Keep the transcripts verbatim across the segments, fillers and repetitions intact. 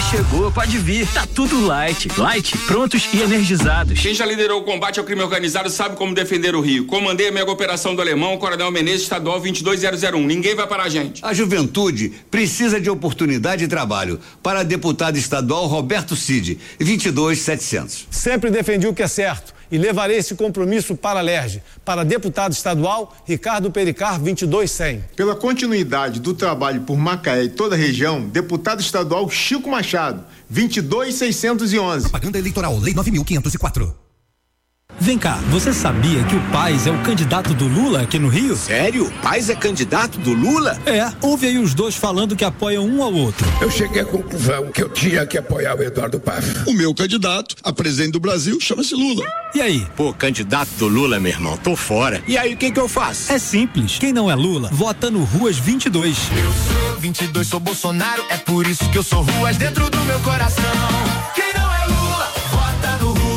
chegou, pode vir. Tá tudo light. Light, prontos e energizados. Quem já liderou o combate ao crime organizado sabe como defender o Rio. Comandei a mega operação do Alemão, Coronel Menezes, estadual vinte e dois zero zero um. Ninguém vai parar a gente. A juventude precisa de oportunidade de trabalho. Para deputado estadual Roberto Cid, vinte e dois setecentos. Sempre defendi o que é certo e levarei esse compromisso para a Lerge. Para deputado estadual, Ricardo Pericar, vinte e dois cem. Pela continuidade do trabalho por Macaé e toda a região, deputado estadual Chico Machado, vinte e dois seiscentos e onze. Propaganda eleitoral, lei nove mil quinhentos e quatro. Vem cá, você sabia que o Paes é o candidato do Lula aqui no Rio? Sério? O Paes é candidato do Lula? É, ouve aí os dois falando que apoiam um ao outro. Eu cheguei à conclusão que eu tinha que apoiar o Eduardo Paes. O meu candidato a presidente do Brasil chama-se Lula. E aí? Pô, candidato do Lula, meu irmão, tô fora. E aí, o que que eu faço? É simples, quem não é Lula, vota no Ruas vinte e dois. Eu sou vinte e dois, sou Bolsonaro, é por isso que eu sou Ruas dentro do meu coração. Quem não é Lula, vota no Ruas.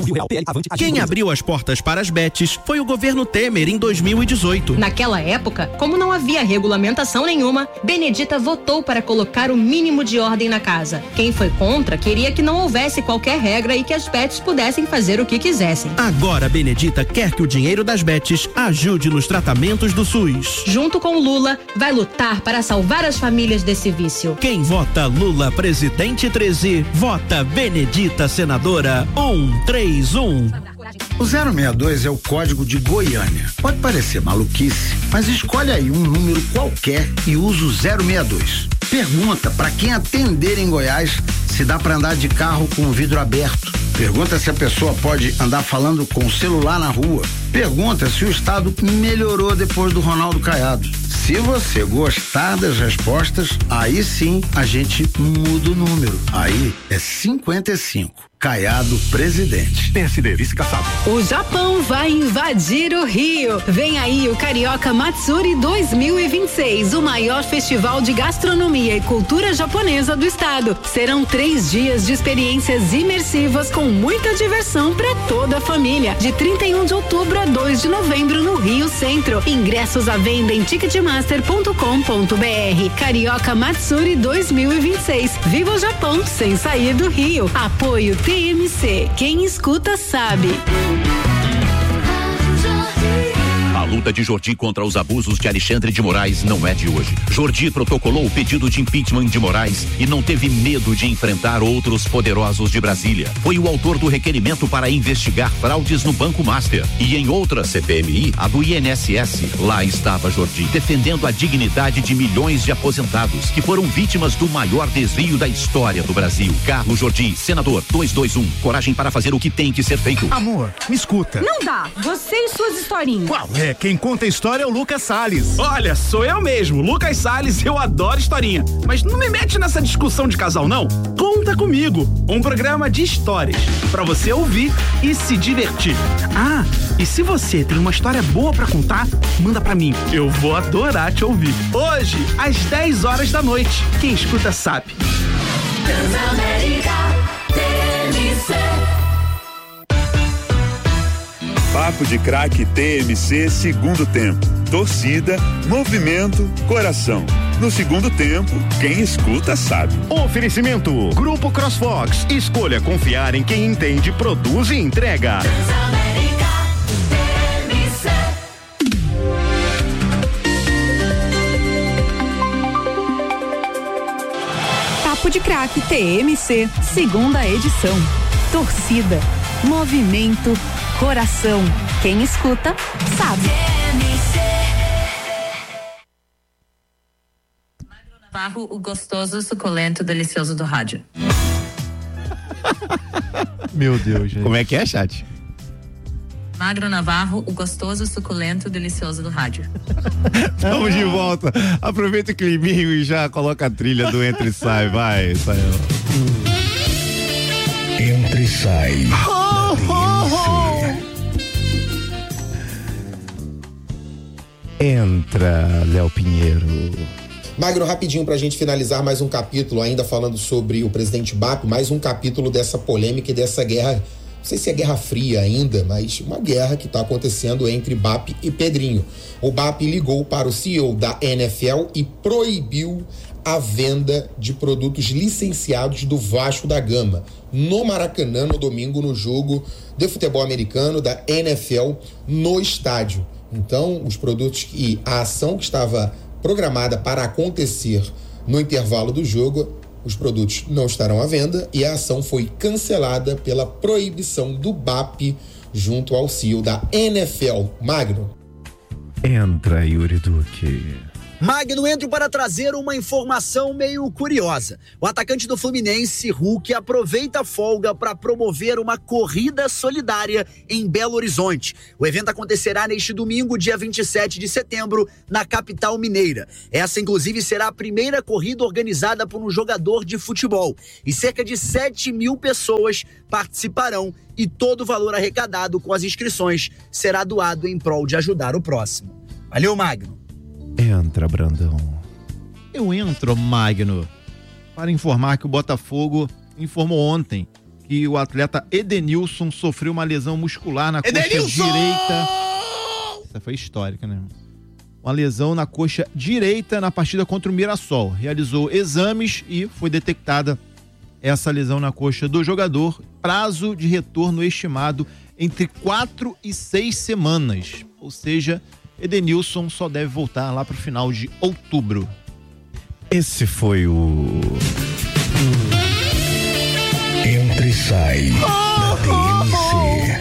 Quem abriu as portas para as bets foi o governo Temer em dois mil e dezoito. Naquela época, como não havia regulamentação nenhuma, Benedita votou para colocar o mínimo de ordem na casa. Quem foi contra queria que não houvesse qualquer regra e que as bets pudessem fazer o que quisessem. Agora Benedita quer que o dinheiro das bets ajude nos tratamentos do SUS. Junto com Lula, vai lutar para salvar as famílias desse vício. Quem vota Lula presidente treze, vota Benedita senadora um três um. O zero seis dois é o código de Goiânia. Pode parecer maluquice, mas escolhe aí um número qualquer e usa o zero seis dois. Pergunta para quem atender em Goiás se dá para andar de carro com o vidro aberto. Pergunta se a pessoa pode andar falando com o celular na rua. Pergunta se o estado melhorou depois do Ronaldo Caiado. Se você gostar das respostas, aí sim a gente muda o número. Aí é cinquenta e cinco. Caiado presidente. P S D vice-caçado. O Japão vai invadir o Rio. Vem aí o Carioca Matsuri dois mil e vinte e seis, o maior festival de gastronomia e cultura japonesa do estado. Serão três dias de experiências imersivas com muita diversão para toda a família. De trinta e um de outubro a dois de novembro no Rio Centro. Ingressos à venda em ticketmaster ponto com ponto br. Carioca Matsuri dois mil e vinte e seis. Viva o Japão sem sair do Rio. Apoio T M C. Quem escuta sabe. A luta de Jordi contra os abusos de Alexandre de Moraes não é de hoje. Jordi protocolou o pedido de impeachment de Moraes e não teve medo de enfrentar outros poderosos de Brasília. Foi o autor do requerimento para investigar fraudes no Banco Master. E em outra C P M I, a do I N S S, lá estava Jordi, defendendo a dignidade de milhões de aposentados que foram vítimas do maior desvio da história do Brasil. Carlos Jordi, senador dois dois um. Coragem para fazer o que tem que ser feito. Amor, me escuta. Não dá. Você e suas historinhas. Qual é? Quem conta a história é o Lucas Salles. Olha, sou eu mesmo, Lucas Salles, eu adoro historinha. Mas não me mete nessa discussão de casal, não. Conta comigo, um programa de histórias, pra você ouvir e se divertir. Ah, e se você tem uma história boa pra contar, manda pra mim, eu vou adorar te ouvir. Hoje, às dez horas da noite, quem escuta sabe. Transamérica T M C. Papo de Craque T M C segundo tempo. Torcida, movimento, coração. No segundo tempo, quem escuta sabe. Oferecimento Grupo CrossFox. Escolha confiar em quem entende, produz e entrega. Transamérica T M C. Papo de Craque T M C, segunda edição. Torcida, movimento, coração. Quem escuta, sabe. Magro Navarro, o gostoso, suculento, delicioso do rádio. Meu Deus, gente. Como é que é, chat? Magro Navarro, o gostoso, suculento, delicioso do rádio. Estamos de volta. Aproveita o climinho e já coloca a trilha do Entra e Sai. Vai, sai. Entra e sai. Oh, oh, oh. Entra, Léo Pinheiro. Magro, rapidinho pra gente finalizar mais um capítulo, ainda falando sobre o presidente B A P, mais um capítulo dessa polêmica e dessa guerra, não sei se é guerra fria ainda, mas uma guerra que tá acontecendo entre B A P e Pedrinho. O B A P ligou para o C E O da N F L e proibiu a venda de produtos licenciados do Vasco da Gama no Maracanã no domingo no jogo de futebol americano da N F L no estádio. Então, os produtos e a ação que estava programada para acontecer no intervalo do jogo, os produtos não estarão à venda e a ação foi cancelada pela proibição do B A P junto ao C E O da N F L. Magno. Entra, Yuri Duque. Magno, entro para trazer uma informação meio curiosa. O atacante do Fluminense, Hulk, aproveita a folga para promover uma corrida solidária em Belo Horizonte. O evento acontecerá neste domingo, dia vinte e sete de setembro, na capital mineira. Essa, inclusive, será a primeira corrida organizada por um jogador de futebol. E cerca de sete mil pessoas participarão e todo o valor arrecadado com as inscrições será doado em prol de ajudar o próximo. Valeu, Magno. Entra, Brandão. Eu entro, Magno, para informar que o Botafogo informou ontem que o atleta Edenilson sofreu uma lesão muscular na coxa Edenilson! direita. Essa foi histórica, né? Uma lesão na coxa direita na partida contra o Mirassol. Realizou exames e foi detectada essa lesão na coxa do jogador. Prazo de retorno estimado entre quatro e seis semanas. Ou seja, Edenilson só deve voltar lá pro final de outubro. Esse foi o... Entra e sai da T M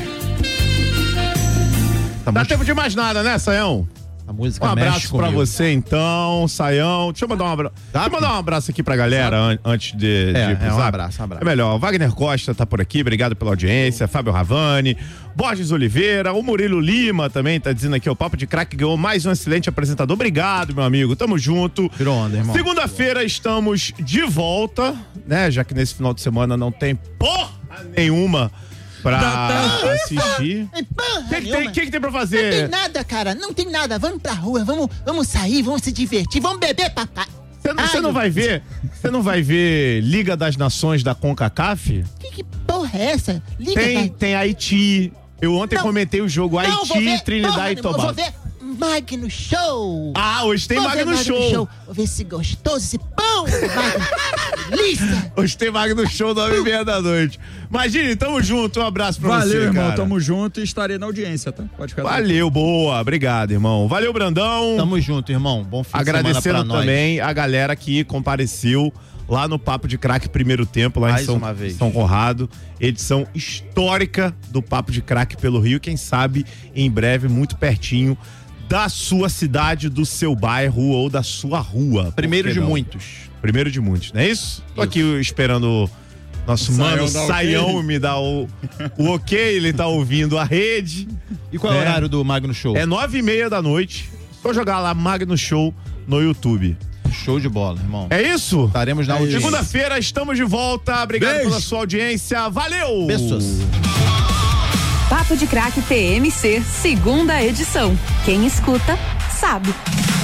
C. Tá Dá tempo de mais nada, né, Saião? A música um abraço mexe pra comigo. você, então, Saião. Deixa eu mandar um abraço. Deixa eu mandar um abraço aqui pra galera an antes de, É, de ir pro é, um Zap. abraço, um abraço. É melhor. Wagner Costa tá por aqui, obrigado pela audiência. Fábio Ravani, Borges Oliveira, o Murilo Lima também tá dizendo aqui, o Papo de Craque ganhou mais um excelente apresentador. Obrigado, meu amigo. Tamo junto. Virou onda, irmão. Segunda-feira estamos de volta, né? Já que nesse final de semana não tem porra nenhuma pra assistir. O que, que, tem, que, que tem pra fazer? Não tem nada, cara, não tem nada. Vamos pra rua, vamos, vamos sair, vamos se divertir, vamos beber, papai. Você não, não vai ver? Você não vai ver Liga das Nações da CONCACAF? Que, que porra é essa? Liga Tem, da... tem Haiti. Eu ontem Não. comentei o jogo Não, vou Haiti, ver, Trinidad porra, e Tobago. Eu vou ver Magno Show. Ah, hoje tem Vou ver Magno Show. Vou ver esse gostoso, esse pão, Magno. Delícia. Hoje tem Magno Show, nove e meia da noite. Imagine, tamo junto, um abraço pra Valeu, você, irmão, cara. tamo junto e estarei na audiência, tá? Pode ficar. Valeu, boa, obrigado, irmão. Valeu, Brandão. Tamo junto, irmão. Bom fim de semana Agradecendo pra nós. também a galera que compareceu lá no Papo de Craque Primeiro Tempo, lá Mais em São, uma vez. São Conrado. Edição histórica do Papo de Craque pelo Rio. Quem sabe, em breve, muito pertinho da sua cidade, do seu bairro ou da sua rua. Primeiro Por que de não? muitos. Primeiro de muitos, não é isso? Tô aqui esperando nosso Saião mano dá Saião ok. me dar o, o ok, ele tá ouvindo a rede. E qual é o né? horário do Magno Show? É nove e meia da noite. Só jogar lá Magno Show no YouTube. Show de bola, irmão. É isso? Estaremos na audiência. Segunda-feira estamos de volta. Obrigado Beijo. pela sua audiência. Valeu! Beijos. Papo de Craque T M C, segunda edição. Quem escuta, sabe.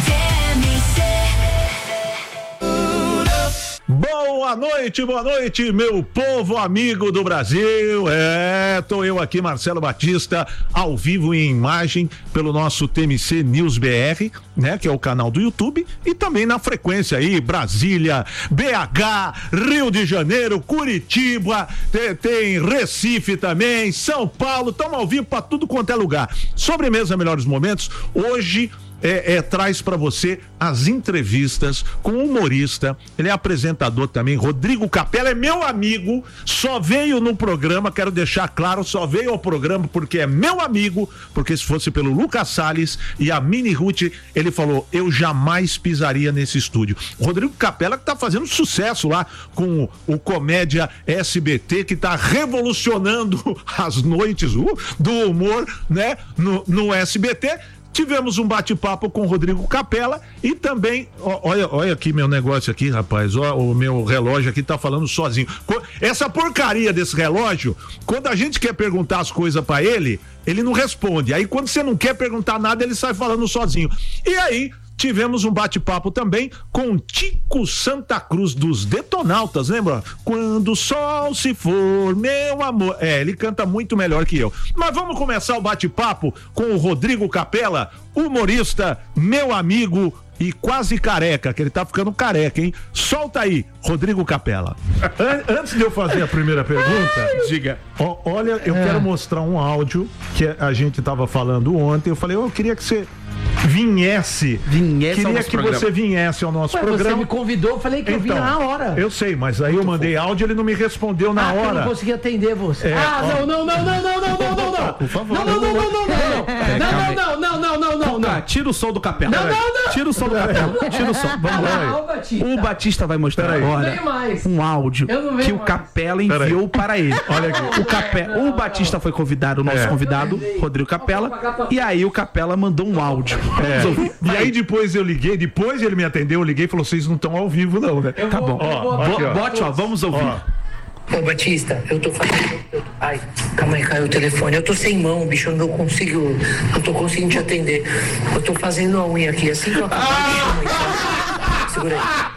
Boa noite, boa noite, meu povo amigo do Brasil. É, tô eu aqui, Marcelo Batista, ao vivo em imagem pelo nosso T M C News B R, né, que é o canal do YouTube, e também na frequência aí, Brasília, B H, Rio de Janeiro, Curitiba, tem, tem Recife também, São Paulo, estamos ao vivo pra tudo quanto é lugar. Sobremesa Melhores Momentos, hoje É, é, traz pra você as entrevistas com o humorista, ele é apresentador também, Rodrigo Capella, é meu amigo, só veio no programa, quero deixar claro, só veio ao programa porque é meu amigo, porque se fosse pelo Lucas Salles e a Mini Ruth, ele falou, eu jamais pisaria nesse estúdio. Rodrigo Capella que tá fazendo sucesso lá com o, o Comédia S B T, que tá revolucionando as noites uh, do humor, né, no, no S B T. Tivemos um bate-papo com o Rodrigo Capella e também, ó, olha, olha aqui meu negócio aqui, rapaz, ó, o meu relógio aqui tá falando sozinho. Essa porcaria desse relógio, quando a gente quer perguntar as coisas pra ele, ele não responde. Aí quando você não quer perguntar nada, ele sai falando sozinho. E aí, tivemos um bate-papo também com Tico Santa Cruz dos Detonautas, lembra? Quando o sol se for, meu amor. É, ele canta muito melhor que eu. Mas vamos começar o bate-papo com o Rodrigo Capella, humorista, meu amigo, e quase careca, que ele tá ficando careca, hein? Solta aí, Rodrigo Capela. An- Antes de eu fazer a primeira pergunta, diga. Ó, olha, eu É. quero mostrar um áudio que a gente tava falando ontem. Eu falei, eu queria que você viesse. Viesse ao Queria nosso que programa. você viesse ao nosso Ué, programa. você me convidou, eu falei que eu vinha Então, na hora. Eu sei, mas aí eu mandei áudio, ele não me respondeu na ah, que eu hora. não consegui atender você. É, ah, ó. não, não, não, não, não, não, não, não, não. Por favor. Não, não, não, não, não, não. É, calma aí. Não, não, não, não, não, não, Tá, não. tira o som do Capela. Não, não, não. Tira o som do Capela. Tira o som. Vamos lá. Não, Batista. O Batista vai mostrar Peraí. agora Eu não venho mais. um áudio Eu não venho que o mais. Capela enviou para ele. Olha aqui. O, Capela, o Batista foi convidado, o nosso É. convidado, Rodrigo Capela, e aí o Capela mandou um áudio. É. Vamos ouvir. E aí depois eu liguei, depois ele me atendeu, eu liguei e falou, vocês não estão ao vivo não, né? Tá bom. Ó, aqui, ó. Bote, ó, vamos ouvir. Ó. Ô Batista, eu tô fazendo. eu- Ai, calma aí, caiu o telefone. Eu tô sem mão, bicho, eu não consigo. Não tô conseguindo te atender. Eu tô fazendo a unha aqui, assim que eu acabar de chamar, então. Segura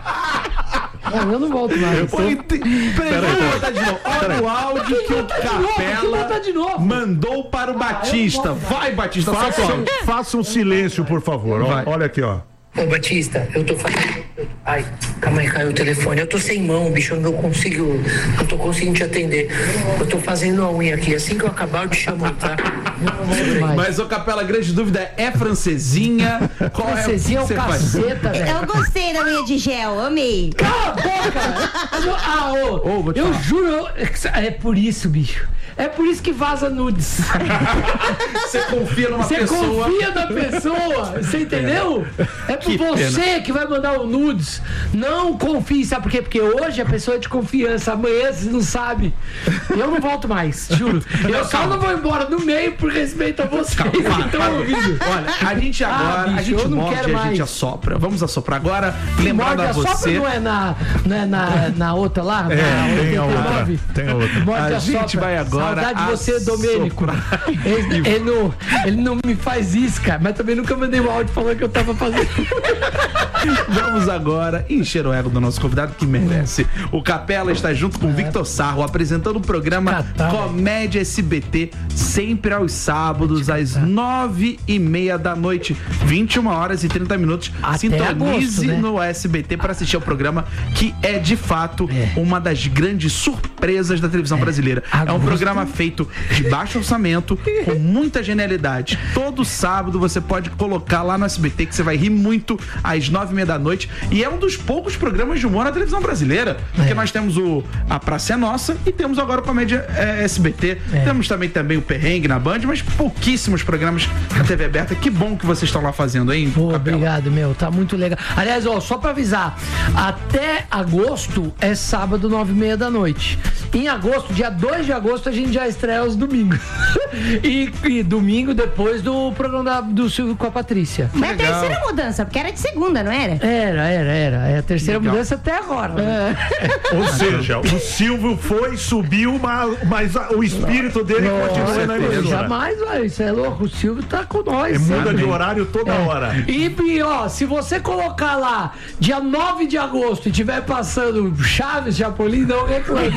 aí. Não, eu não volto mais. Peraí, vamos botar de novo. Olha o áudio que o Capela mandou para o Batista. Vai, Batista, solta o Faça, áudio. faça um silêncio, por favor. Ó, Vai. olha aqui, ó. Ô Batista, eu tô fazendo. eu- Ai, calma aí, caiu o telefone. Eu tô sem mão, bicho, eu não consigo. Não tô conseguindo te atender. Eu tô fazendo a unha aqui, assim que eu acabar eu te chamo, tá? Segura aí. Mas, ô Capela, a grande dúvida é, é francesinha? Qual Francesinha é é o que você faz? caceta, velho. Eu gostei da unha de gel, amei. Cala a boca! Eu- Ah, ô, Ô, vou te eu falar. juro, eu- é por isso, bicho. É por isso que vaza nudes. Você confia numa Você pessoa. confia na pessoa, você entendeu? É por Que você pena. que vai mandar o nudes. Não confie, sabe por quê? Porque hoje a pessoa é de confiança, amanhã você não sabe. Eu não volto mais, juro. Eu só não vou embora no meio por respeito a vocês que estão ouvindo. Olha, a gente agora, Ah, bicho, a gente eu não morde quero e a gente mais. assopra. Vamos assoprar agora. Que Lembrando morde a a sopra você. não é na, não é na, na outra lá? É, na tem a outra. oitenta e nove? Tem a outra. Morde A a gente sopra. vai agora Saudade de você, assoprar. Domênico. Ele, ele não, ele não me faz isso, cara. Mas também nunca mandei um áudio falando que eu tava fazendo. Vamos agora encher o ego do nosso convidado que merece. O Capela está junto com o Victor Sarro apresentando o programa Comédia S B T, sempre aos sábados, às nove e meia da noite, vinte e uma horas e trinta minutos. Até Sintonize agosto, né? no S B T para assistir ao programa, que é de fato uma das grandes surpresas da televisão brasileira. É um Agosto. programa feito de baixo orçamento, com muita genialidade. Todo sábado você pode colocar lá no S B T que você vai rir muito às nove e meia da noite. E é um dos poucos programas de humor na televisão brasileira. Porque nós temos o A Praça é Nossa e temos agora o Comédia é, S B T. Temos também, também o Perrengue na Band, mas pouquíssimos programas na T V aberta. Que bom que vocês estão lá fazendo, hein? Pô, obrigado, meu. Tá muito legal. Aliás, ó, só pra avisar, até agosto é sábado, nove e meia da noite. Em agosto, dia dois de agosto, a gente já estreia os domingos. e, e domingo depois do programa da- do Silvio com a Patrícia. Mas é a terceira mudança, porque era de segunda, não era? Era, era, era. É a terceira Legal. mudança até agora. né? Ou seja, o Silvio foi, subiu, mas, mas a- o espírito dele continua na emissora. Jamais, vai. Isso é louco. O Silvio tá com nós. É, muda sabe? de horário toda É. hora. E, e, ó, se você colocar lá dia nove de agosto e tiver passando Chaves, Chapolin, não reclame.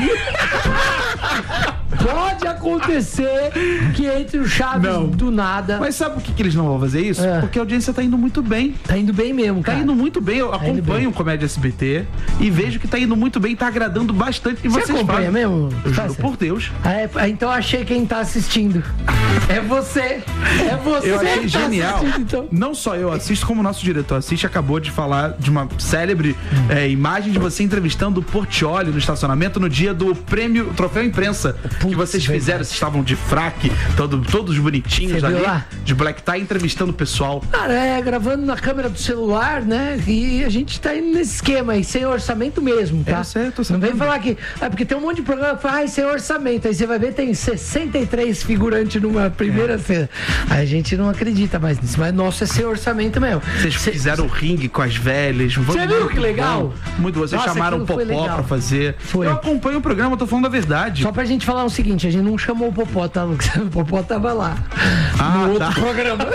Pode acontecer que entre o Chaves do nada. Mas sabe por que, que eles não vão fazer isso? Porque a audiência tá indo muito bem. Tá indo bem mesmo, Tá cara. indo muito bem. Eu indo acompanho bem. o Comédia S B T e vejo que tá indo muito bem, tá agradando bastante. E Você vocês acompanha fazem. mesmo? Eu juro Fácil? por Deus. Ah, é, ah, então eu achei quem tá assistindo. É você. É você Eu achei que tá genial. assistindo, então. Não só eu assisto, como o nosso diretor assiste. Acabou de falar de uma célebre é, imagem de você entrevistando o Portiolli no estacionamento no dia do prêmio Troféu Imprensa que vocês fizeram. Vocês estavam de fraque, todo, todos bonitinhos Você viu ali, lá? de black tie, entrevistando o pessoal. Cara, é gravando na câmera do celular, né? E a gente tá indo nesse esquema aí, sem orçamento mesmo, tá? É, certo, Não vem falar que. É porque tem um monte de programa que fala, ai, sem orçamento. Aí você vai ver, tem sessenta e três figurantes numa primeira cena. Aí a gente não acredita mais nisso. Mas nosso é sem orçamento mesmo. Vocês fizeram o ringue com as velhas. Você viu que legal? Muito bom. Vocês Nossa, chamaram o aquilo foi Popó legal. pra fazer. Foi. Eu acompanho o programa, eu tô falando a verdade. Só pra gente falar o seguinte, a gente não chamou o Popó, tá, Lucas? O Popó tava lá. Ah, no tá. outro programa.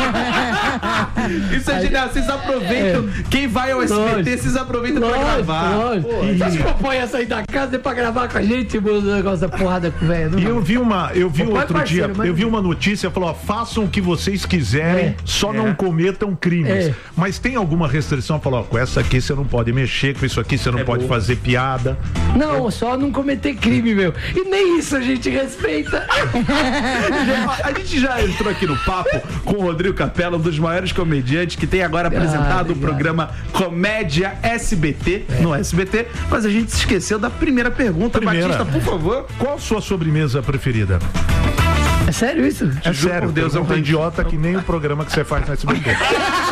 Isso é genial, vocês aproveitam. É. Quem vai ao S B T, lógico, vocês aproveitam lógico, pra gravar. Lógico. Você acha que eu ponho essa aí da casa pra gravar com a gente o negócio da porrada com o velho? E eu vi uma, eu vi Pô, outro parceiro, dia, mas... eu vi uma notícia, falou, ó, façam o que vocês quiserem, é. só é. não cometam crimes. É. Mas tem alguma restrição? Falou, ó, com essa aqui você não pode mexer, com isso aqui você não é pode bom. fazer piada. Não, é. só não cometer crime, meu. E nem isso a gente respeita. A gente já entrou aqui no papo com o Rodrigo Capela, um dos maiores comediantes que tem agora apresentado ah, o programa Comédia S B T, é. no S B T, mas a gente se esqueceu da primeira pergunta. Primeira. Batista, por favor. Qual sua sobremesa preferida? É sério isso? É sério, por Deus, é um idiota que nem o programa que você faz no S B T.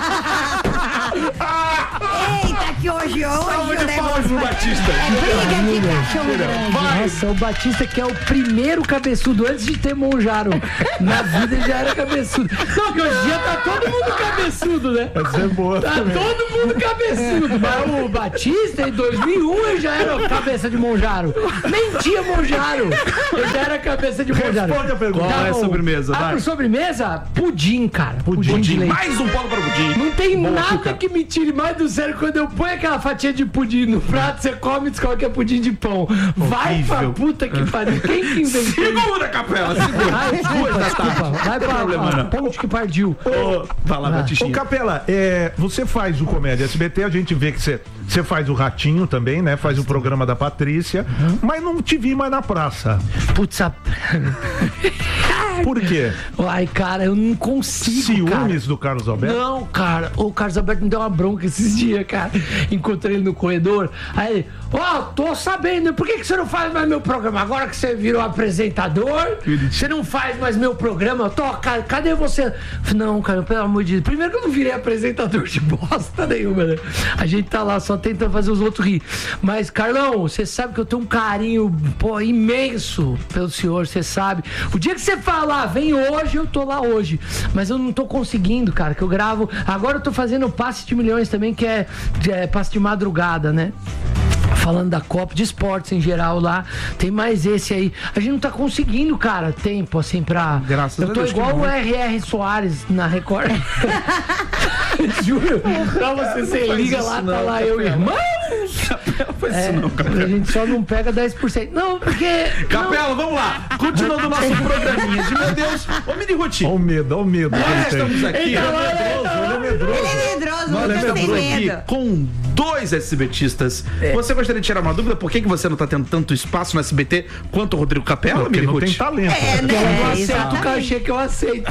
Eita, que hoje, hoje. Salve de palmas pro Batista. É briga de cachorro grande. Nossa, o Batista que é o primeiro cabeçudo antes de ter Monjaro. Na vida ele já era cabeçudo. Não, que hoje em dia tá todo mundo cabeçudo, né? Essa é boa. Tá também. todo mundo cabeçudo. Mas o Batista, em dois mil e um, ele já era cabeça de Monjaro. Nem tinha Monjaro. Ele já era cabeça de Monjaro. Responde a pergunta. Qual é a sobremesa? Ah, por sobremesa? Pudim, cara. Pudim. Pudim. Mais um polo para o pudim. Não tem Bom, nada cara. que me tire mais do sério quando eu ponho aquela fatia de pudim no prato, você come e descobre que é pudim de pão. Vai pra puta que pariu. Quem que inventou? Segura, Capela, segura. Ai, desculpa, desculpa. Vai pra problema, não. ponte que partiu. Oh, vai lá, Batistinha. Ô, Capela, é, você faz o Comédia S B T, a gente vê que você, você faz o Ratinho também, né? Faz o programa da Patrícia, uhum. mas não te vi mais na praça. Putz, a... Por quê? Ai, cara, eu não consigo, Ciúmes cara. do Carlos Alberto? Não, cara, o Carlos Alberto me deu uma bronca esses dias, cara. Encontrei ele no corredor. Aí ele, ó, oh, tô sabendo, por que, que você não faz mais meu programa? Agora que você virou apresentador, você não faz mais meu programa? Tô, cara, cadê você? Não, cara, pelo amor de Deus. Primeiro que eu não virei apresentador de bosta nenhuma, né? A gente tá lá só tentando fazer os outros rir. Mas, Carlão, você sabe que eu tenho um carinho, pô, imenso pelo senhor, você sabe. O dia que você falar, vem hoje, eu tô lá hoje. Mas eu não tô conseguindo, cara, que eu gravo. Agora eu tô fazendo Passe de Milhões também, que é, é passe de madrugada, né? Falando da Copa de Esportes em geral lá, tem mais esse aí. A gente não tá conseguindo, cara, tempo assim pra. Graças eu tô a Deus, igual o R R Soares na Record. Juro. Pra você, você liga lá, tá lá eu, irmãos! É, não, a gente só não pega dez por cento. Não, porque. Capela, não... vamos lá. Continuando o nosso programinha. De meu Deus, ô Mini Ruti. Olha o medo, olha o medo. Nós estamos aqui. Ele é medroso, ele é medroso, você tem medo. Aqui com dois SBTistas. É. Você gostaria de tirar uma dúvida? Por que, que você não tá tendo tanto espaço no S B T quanto o Rodrigo Capela, Porque Mini não Ruti? tem talento. É, né? Eu não É, aceito o cachê que eu aceito.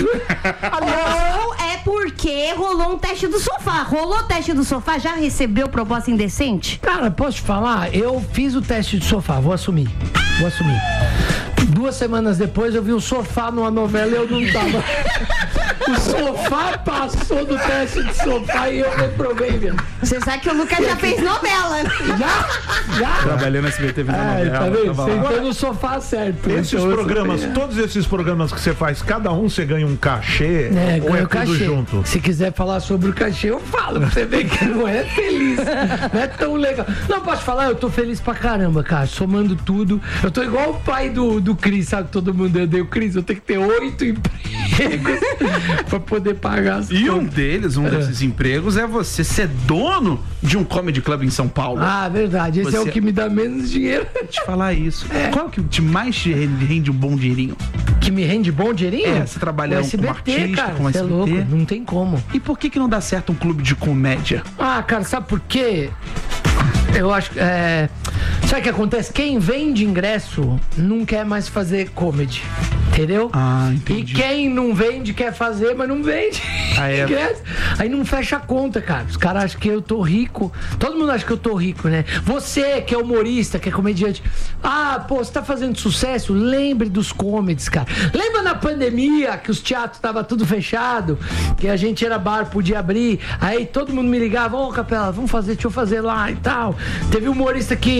Ou é porque rolou um teste do sofá. Rolou o teste do sofá, já recebeu proposta indecente? Cara, posso te falar? Eu fiz o teste de sofá, vou assumir. Vou assumir. Duas semanas depois eu vi um sofá numa novela e eu não tava. O sofá passou do teste de sofá e eu reprovei, meu. Você sabe que o Lucas já fez novela. Já? Já? Trabalhando no S B T, vendo É, novela. tá vendo? Tava lá. Sentou no sofá certo. Esses Então, programas, eu- todos esses programas que você faz, cada um você ganha um cachê É, ou ganha é o tudo cachê. junto? Se quiser falar sobre o cachê, eu falo. Pra você ver que não é feliz. Não é tão legal. Não, posso falar? Eu tô feliz pra caramba, cara. Somando tudo. Eu tô igual o pai do, do Cris, sabe? Todo mundo odeia o Cris. Eu tenho que ter oito empregos pra poder pagar as E um contas. deles, um desses empregos, é você ser dono de um comedy club em São Paulo. Ah, verdade. Esse Você- é o que me dá menos dinheiro. Te falar isso. Qual que te mais te rende um bom dinheirinho? Que me rende bom dinheirinho? É, você trabalha o como S B T, artista, cara. como Você é S B T. louco. Não tem como. E por que que não dá certo um clube de comédia? Ah, cara, sabe por quê? Eu acho que. É... Sabe o que acontece? Quem vende ingresso não quer mais fazer comedy. Entendeu? Ah, entendi. E quem não vende quer fazer, mas não vende. Ah, é? ingresso. Aí não fecha a conta, cara. Os caras acham que eu tô rico. Todo mundo acha que eu tô rico, né? Você que é humorista, que é comediante. Ah, pô, você tá fazendo sucesso? Lembre dos comedies, cara. Lembra na pandemia que os teatros estavam tudo fechado? Que a gente era bar, podia abrir. Aí todo mundo me ligava, ô Capela, vamos fazer, deixa eu fazer lá e tal. Teve um humorista que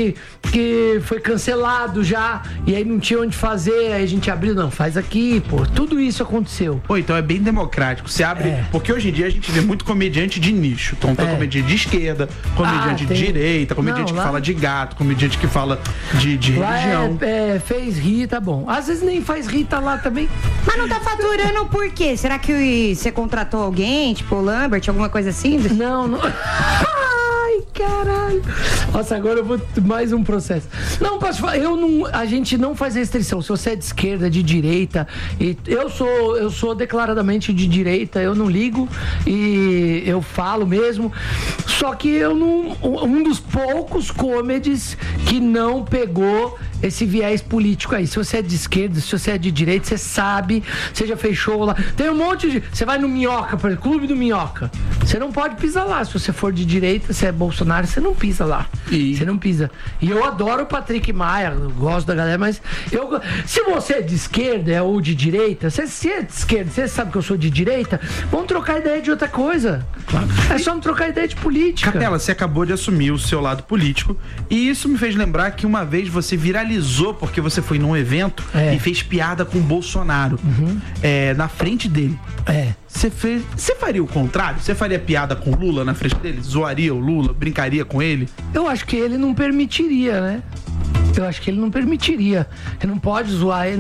que, que foi cancelado já, e aí não tinha onde fazer, aí a gente abriu, não, faz aqui, pô. Tudo isso aconteceu. Pô, então é bem democrático. Você abre. É. Porque hoje em dia a gente vê muito comediante de nicho. Então tem É. comediante de esquerda, comediante Ah, de tem- direita, comediante Não, que lá- fala de gato, comediante que fala de, de Lá religião. é, é, fez rir, tá bom. Às vezes nem faz rir, tá lá também. Mas não tá faturando por quê? Será que você contratou alguém, tipo o Lambert, alguma coisa assim? Não, não. Ai, caralho. Nossa, agora eu vou mais um processo. Não, posso falar, eu não, a gente não faz restrição. Se você é de esquerda, de direita, e eu sou, eu sou declaradamente de direita, eu não ligo e eu falo mesmo. Só que eu não, um dos poucos comedies que não pegou esse viés político aí. Se você é de esquerda, se você é de direita, você sabe, você já fez show lá. Tem um monte de. Você vai no Minhoca, por exemplo, Clube do Minhoca. Você não pode pisar lá. Se você for de direita, se é Bolsonaro, você não pisa lá. Você não pisa. E eu adoro o Patrick Maia, eu gosto da galera, mas eu. Se você é de esquerda ou de direita, se você é de esquerda, você sabe que eu sou de direita, vamos trocar ideia de outra coisa. É só não trocar ideia de política. Capela, você acabou de assumir o seu lado político e isso me fez lembrar que uma vez você viralizou porque você foi num evento É. e fez piada com o Bolsonaro é, na frente dele. É. Você fez. Você faria o contrário? Você faria piada com o Lula na frente dele? Zoaria o Lula? Brincaria com ele? Eu acho que ele não permitiria, né? Eu acho que ele não permitiria. Ele não pode zoar ele.